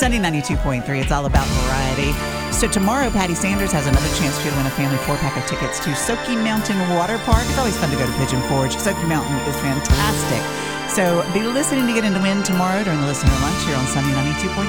Sunny 92.3, it's all about variety. So tomorrow, Patty Sanders has another chance for you to win a family 4-pack of tickets to Soaky Mountain Water Park. It's always fun to go to Pigeon Forge. Soaky Mountain is fantastic. So be listening to get into win tomorrow during the listener lunch here on Sunny 92.3.